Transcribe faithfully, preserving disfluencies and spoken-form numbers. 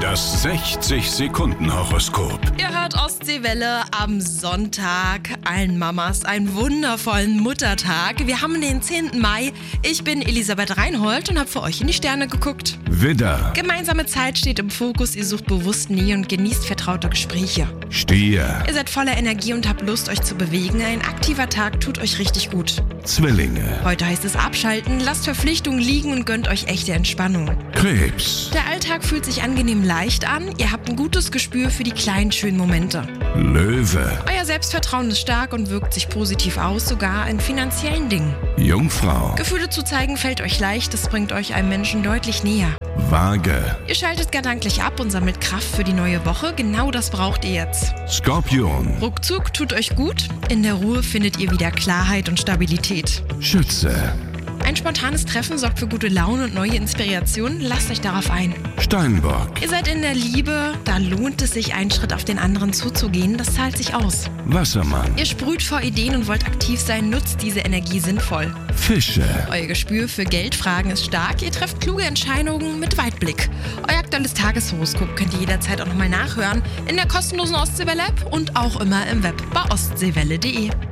Das sechzig-Sekunden-Horoskop. Ihr hört Ostseewelle am Sonntag. Allen Mamas einen wundervollen Muttertag. Wir haben den zehnten Mai. Ich bin Elisabeth Reinhold und habe für euch in die Sterne geguckt. Widder, Gemeinsame Zeit steht im Fokus. Ihr sucht bewusst Nähe und genießt vertraute Gespräche. Stier, Ihr seid voller Energie und habt Lust, euch zu bewegen. Ein aktiver Tag tut euch richtig gut. Zwillinge, Heute heißt es abschalten, lasst Verpflichtungen liegen und gönnt euch echte Entspannung. Krebs, Der Alltag fühlt sich angenehm leicht an. Ihr habt ein gutes Gespür für die kleinen, schönen Momente. Löwe, Euer Selbstvertrauen ist stark und wirkt sich positiv aus, sogar in finanziellen Dingen. Jungfrau, Gefühle zu zeigen fällt euch leicht, das bringt euch einem Menschen deutlich näher. Waage, Ihr schaltet gedanklich ab und sammelt Kraft für die neue Woche. Genau das braucht ihr jetzt. Skorpion, Ruckzuck tut euch gut. In der Ruhe findet ihr wieder Klarheit und Stabilität. Schütze, Ein spontanes Treffen sorgt für gute Laune und neue Inspirationen. Lasst euch darauf ein. Steinbock, Ihr seid in der Liebe, da lohnt es sich, einen Schritt auf den anderen zuzugehen. Das zahlt sich aus. Wassermann, Ihr sprüht vor Ideen und wollt aktiv sein, nutzt diese Energie sinnvoll. Fische, Euer Gespür für Geldfragen ist stark, ihr trefft kluge Entscheidungen mit Weitblick. Euer aktuelles Tageshoroskop könnt ihr jederzeit auch nochmal nachhören in der kostenlosen Ostseewelle-App und auch immer im Web bei ostseewelle punkt de.